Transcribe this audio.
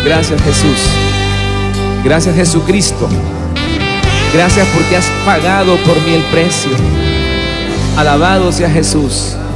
Gracias, Jesús. Gracias, Jesucristo. Gracias porque has pagado por mí el precio. Alabado sea Jesús.